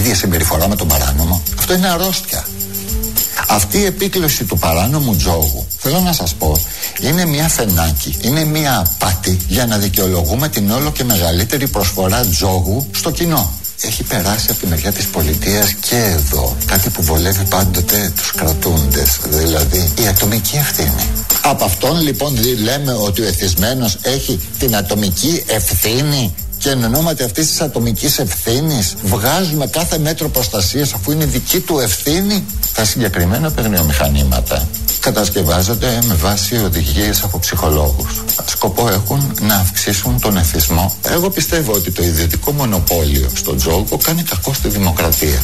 ίδια συμπεριφορά με τον παράνομο. Αυτό είναι αρρώστια. Αυτή η επίκλωση του παράνομου τζόγου, θέλω να σας πω, είναι μια φενάκι, είναι μια απάτη για να δικαιολογούμε την όλο και μεγαλύτερη προσφορά τζόγου στο κοινό. Έχει περάσει από τη μεριά της πολιτείας και εδώ κάτι που βολεύει πάντοτε τους κρατούντες, δηλαδή η ατομική ευθύνη. Από αυτόν λοιπόν λέμε ότι ο εθισμένος έχει την ατομική ευθύνη και εν ονόματι αυτής της ατομικής ευθύνης βγάζουμε κάθε μέτρο προστασίας αφού είναι δική του ευθύνη. Τα συγκεκριμένα παιγνιομηχανήματα κατασκευάζονται με βάση οδηγίες από ψυχολόγους. Σκοπό έχουν να αυξήσουν τον εθισμό. Εγώ πιστεύω ότι το ιδιωτικό μονοπόλιο στον τζόγο κάνει κακό στη δημοκρατία.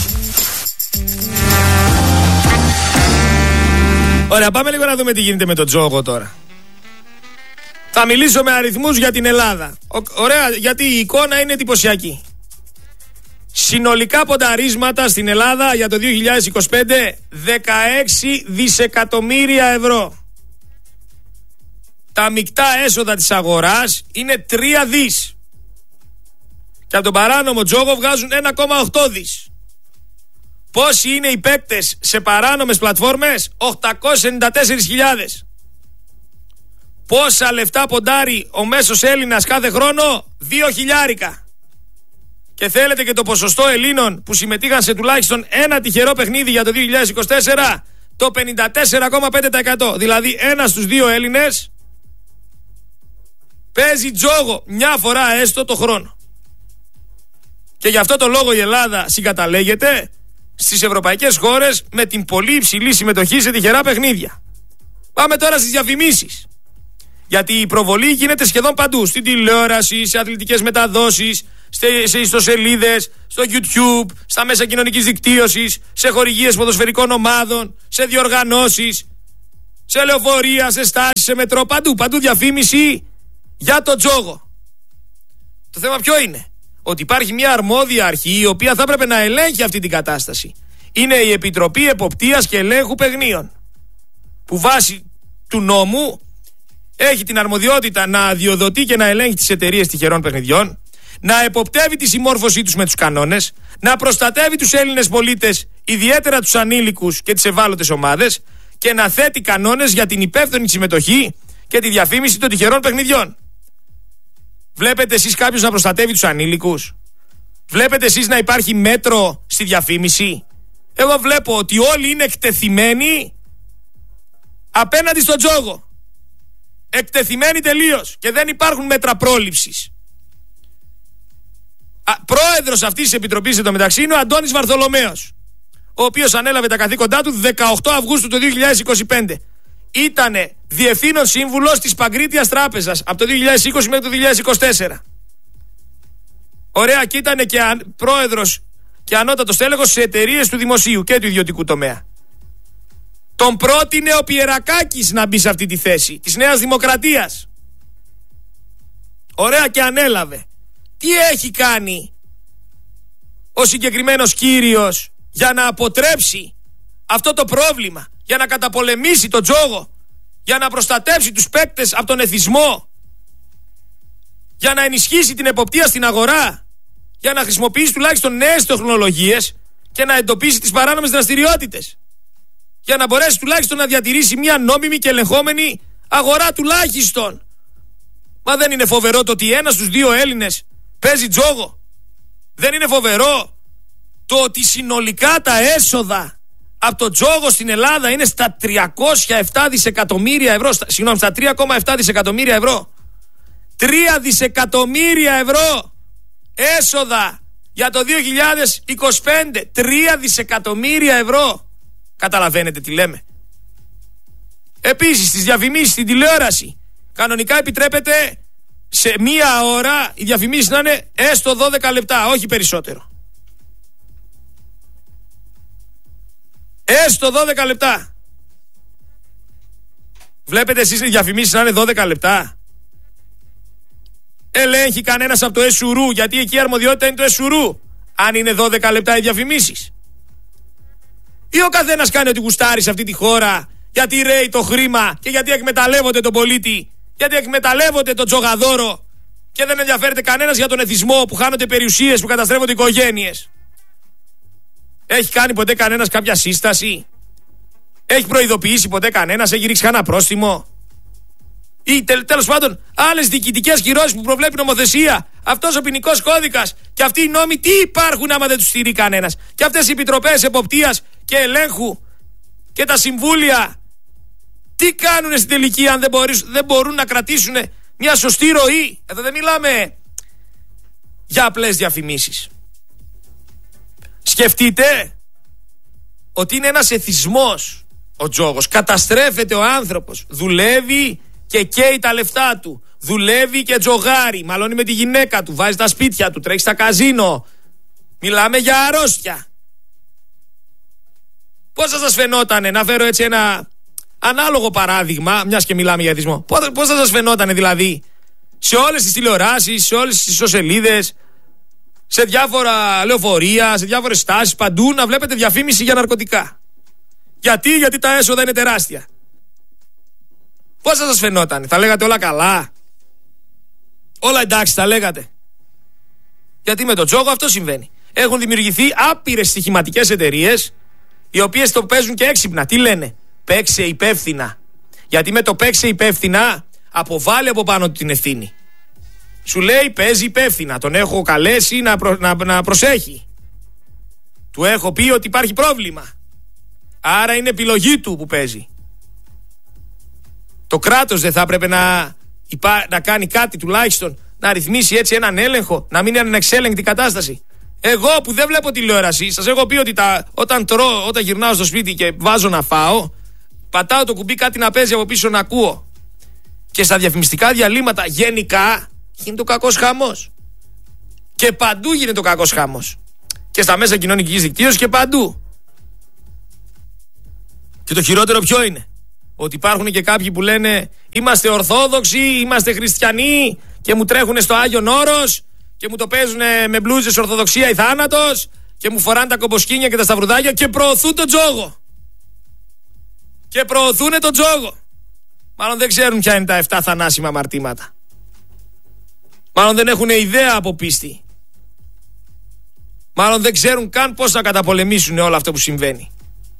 Ωραία, πάμε λίγο να δούμε τι γίνεται με τον τζόγο τώρα. Θα μιλήσω με αριθμούς για την Ελλάδα. Ωραία, γιατί η εικόνα είναι εντυπωσιακή. Συνολικά πονταρίσματα στην Ελλάδα για το 2025 16 δισεκατομμύρια ευρώ. Τα μεικτά έσοδα της αγοράς είναι 3 δις. Και από τον παράνομο τζόγο βγάζουν 1,8 δις. Πόσοι είναι οι παίκτες σε παράνομες πλατφόρμες? 894.000. Πόσα λεφτά ποντάρει ο μέσος Έλληνας κάθε χρόνο? 2.000. Και θέλετε και το ποσοστό Ελλήνων που συμμετείχαν σε τουλάχιστον ένα τυχερό παιχνίδι για το 2024? Το 54,5%. Δηλαδή ένας στους 2 Έλληνες παίζει τζόγο μια φορά έστω το χρόνο. Και γι' αυτό το λόγο η Ελλάδα συγκαταλέγεται στις ευρωπαϊκές χώρες με την πολύ υψηλή συμμετοχή σε τυχερά παιχνίδια. Πάμε τώρα στις διαφημίσεις. Γιατί η προβολή γίνεται σχεδόν παντού. Στην τηλεόραση, σε αθλητικές μεταδόσεις, σε ιστοσελίδες, στο YouTube, στα μέσα κοινωνικής δικτύωσης, σε χορηγίες ποδοσφαιρικών ομάδων, σε διοργανώσεις, σε λεωφορεία, σε στάσεις, σε μετρό, παντού διαφήμιση για το τζόγο. Το θέμα ποιο είναι? Ότι υπάρχει μια αρμόδια αρχή η οποία θα έπρεπε να ελέγχει αυτή την κατάσταση. Είναι η Επιτροπή Εποπτείας και Ελέγχου Παιγνίων, που βάσει του νόμου έχει την αρμοδιότητα να αδειοδοτεί και να ελέγχει τις εταιρείες τυχερών παιχνιδιών, να εποπτεύει τη συμμόρφωσή τους με τους κανόνες, να προστατεύει τους Έλληνες πολίτες, ιδιαίτερα τους ανήλικους και τις ευάλωτες ομάδες, και να θέτει κανόνες για την υπεύθυνη συμμετοχή και τη διαφήμιση των τυχερών παιχνιδιών. Βλέπετε εσείς κάποιος να προστατεύει τους ανήλικους? Βλέπετε εσείς να υπάρχει μέτρο στη διαφήμιση? Εγώ βλέπω ότι όλοι είναι εκτεθειμένοι απέναντι στον τζόγο. Εκτεθειμένοι τελείως και δεν υπάρχουν μέτρα πρόληψης. Πρόεδρος αυτής της επιτροπής εντωμεταξύ είναι ο Αντώνης Βαρθολομέος, ο οποίος ανέλαβε τα καθήκοντά του 18 Αυγούστου του 2025. Ήτανε διευθύνων σύμβουλος της Παγκρίτιας Τράπεζας από το 2020 μέχρι το 2024. Ωραία, και ήτανε και πρόεδρος και ανώτατος τέλεχος σε εταιρείες του δημοσίου και του ιδιωτικού τομέα. Τον πρότεινε ο Πιερακάκης να μπει σε αυτή τη θέση της Νέας Δημοκρατίας. Ωραία, και ανέλαβε. Τι έχει κάνει ο συγκεκριμένος κύριος για να αποτρέψει αυτό το πρόβλημα, για να καταπολεμήσει τον τζόγο, για να προστατεύσει τους παίκτες από τον εθισμό, για να ενισχύσει την εποπτεία στην αγορά, για να χρησιμοποιήσει τουλάχιστον νέες τεχνολογίες και να εντοπίσει τις παράνομες δραστηριότητες, για να μπορέσει τουλάχιστον να διατηρήσει μια νόμιμη και ελεγχόμενη αγορά τουλάχιστον. Μα δεν είναι φοβερό το ότι ένας στους 2 Έλληνες παίζει τζόγο? Δεν είναι φοβερό το ότι συνολικά τα έσοδα από το τζόγο στην Ελλάδα είναι στα 307 δισεκατομμύρια ευρώ, στα 3,7 δισεκατομμύρια ευρώ. 3 δισεκατομμύρια ευρώ έσοδα για το 2025. 3 δισεκατομμύρια ευρώ. Καταλαβαίνετε τι λέμε? Επίσης στις διαφημίσεις στην τηλεόραση κανονικά επιτρέπεται σε μία ώρα οι διαφημίσεις να είναι έστω 12 λεπτά, όχι περισσότερο. Έστω 12 λεπτά. Βλέπετε εσείς οι διαφημίσεις να είναι 12 λεπτά? Ελέγχει κανένας από το ΕΣΟΥΡΟΥ? Γιατί εκεί η αρμοδιότητα είναι το ΕΣΟΥΡΟΥ. Αν είναι 12 λεπτά οι διαφημίσεις, ή ο καθένας κάνει ό,τι γουστάρει σε αυτή τη χώρα, γιατί ρέει το χρήμα και γιατί εκμεταλλεύονται τον πολίτη, γιατί εκμεταλλεύονται τον τζογαδόρο και δεν ενδιαφέρεται κανένας για τον εθισμό, που χάνονται περιουσίες, που καταστρέφονται οικογένειες. Έχει κάνει ποτέ κανένας κάποια σύσταση? Έχει προειδοποιήσει ποτέ κανένας? Έχει ρίξει κανένα πρόστιμο? Ή τέλος πάντων άλλες διοικητικές κυρώσεις που προβλέπει νομοθεσία? Αυτός ο ποινικός κώδικας και αυτοί οι νόμοι τι υπάρχουν άμα δεν τους στηρεί κανένας? Και αυτές οι επιτροπές εποπτείας και ελέγχου και τα συμβούλια τι κάνουνε στην τελική αν δεν μπορούν να κρατήσουν μια σωστή ροή? Εδώ δεν μιλάμε για απλές διαφημίσεις. Σκεφτείτε ότι είναι ένας εθισμός ο τζόγος. Καταστρέφεται ο άνθρωπος. Δουλεύει και καίει τα λεφτά του. Δουλεύει και τζογάρει. Μαλώνει με τη γυναίκα του. Βάζει τα σπίτια του. Τρέχει στα καζίνο. Μιλάμε για αρρώστια. Πώς θα σας φαινότανε, να φέρω έτσι ένα ανάλογο παράδειγμα, μιας και μιλάμε για εθισμό. Πώς θα σας φαινότανε δηλαδή σε όλες τις τηλεοράσεις, σε όλες τις ιστοσελίδες, σε διάφορα λεωφορεία, σε διάφορες στάσεις, παντού να βλέπετε διαφήμιση για ναρκωτικά? Γιατί τα έσοδα είναι τεράστια. Πώς θα σας φαινότανε? Θα λέγατε όλα καλά? Όλα εντάξει θα λέγατε? Γιατί με τον τζόγο αυτό συμβαίνει. Έχουν δημιουργηθεί άπειρες στοιχηματικές εταιρείες, οι οποίες το παίζουν και έξυπνα. Τι λένε? Παίξε υπεύθυνα. Γιατί με το παίξε υπεύθυνα αποβάλλει από πάνω του την ευθύνη. Σου λέει παίζει υπεύθυνα. Τον έχω καλέσει να προσέχει. Του έχω πει ότι υπάρχει πρόβλημα. Άρα είναι επιλογή του που παίζει. Το κράτος δεν θα έπρεπε να κάνει κάτι τουλάχιστον, να ρυθμίσει έτσι έναν έλεγχο, να μην είναι ανεξέλεγκτη κατάσταση? Εγώ που δεν βλέπω τηλεόραση, σας έχω πει ότι όταν γυρνάω στο σπίτι και βάζω να φάω, πατάω το κουμπί, κάτι να παίζει από πίσω να ακούω. Και στα διαφημιστικά διαλύματα γενικά γίνεται ο κακός χαμός. Και παντού γίνεται ο κακός χαμός. Και στα μέσα κοινωνικής δικτύωσης και παντού. Και το χειρότερο ποιο είναι? Ότι υπάρχουν και κάποιοι που λένε είμαστε ορθόδοξοι, είμαστε χριστιανοί και μου τρέχουν στο Άγιον Όρος και μου το παίζουν με μπλούζες ορθοδοξία ή θάνατος και μου φοράνε τα κομποσκίνια και τα σταυρουδάκια και προωθούν τον τζόγο. Και προωθούν τον τζόγο. Μάλλον δεν ξέρουν ποια είναι τα 7 θανάσιμα αμαρτήματα. Μάλλον δεν έχουν ιδέα από πίστη. Μάλλον δεν ξέρουν καν πώς να καταπολεμήσουν όλο αυτό που συμβαίνει.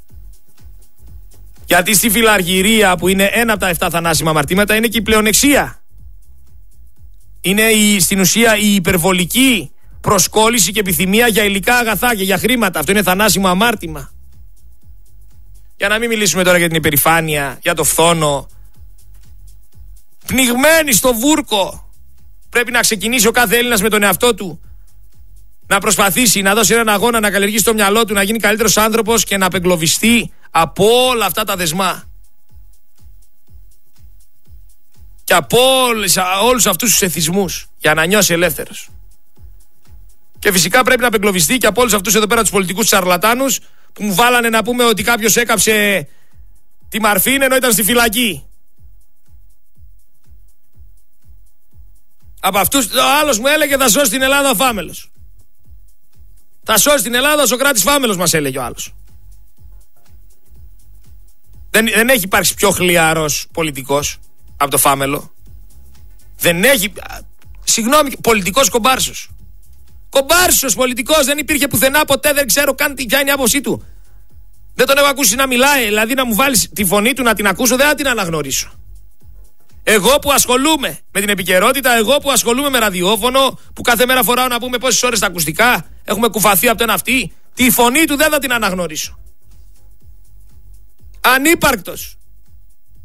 Γιατί στη φιλαργυρία, που είναι ένα από τα 7 θανάσιμα αμαρτήματα, είναι και η πλεονεξία. Είναι στην ουσία η υπερβολική προσκόλληση και επιθυμία για υλικά αγαθά και για χρήματα. Αυτό είναι θανάσιμο αμάρτημα. Για να μην μιλήσουμε τώρα για την υπερηφάνεια, για το φθόνο. Πνιγμένοι στο βούρκο. Πρέπει να ξεκινήσει ο κάθε Έλληνας με τον εαυτό του. Να προσπαθήσει να δώσει έναν αγώνα, να καλλιεργήσει το μυαλό του, να γίνει καλύτερος άνθρωπος και να απεγκλωβιστεί από όλα αυτά τα δεσμά. Και από όλους αυτούς τους εθισμούς, για να νιώσει ελεύθερος. Και φυσικά πρέπει να απεγκλωβιστεί και από όλους αυτούς εδώ πέρα τους πολιτικούς σαρλατάνους που μου βάλανε να πούμε ότι κάποιος έκαψε τη Μαρφίν ενώ ήταν στη φυλακή. Από αυτούς, ο άλλος μου έλεγε θα σώσει την Ελλάδα ο Φάμελος. Θα σώσει την Ελλάδα ο Σωκράτης Φάμελος, μας έλεγε ο άλλος. Δεν έχει υπάρξει πιο χλιαρός πολιτικός από το Φάμελο. Δεν έχει. Συγγνώμη, πολιτικός κομπάρσος. Κομπάρσος πολιτικός, δεν υπήρχε πουθενά ποτέ, δεν ξέρω καν ποια είναι η άποψή του. Δεν τον έχω ακούσει να μιλάει, δηλαδή να μου βάλεις τη φωνή του να την ακούσω, δεν θα την αναγνωρίσω. Εγώ που ασχολούμαι με την επικαιρότητα, εγώ που ασχολούμαι με ραδιόφωνο, που κάθε μέρα φοράω να πούμε πόσες ώρες τα ακουστικά, έχουμε κουφαθεί από τον αυτή, τη φωνή του δεν θα την αναγνωρίσω. Ανύπαρκτος.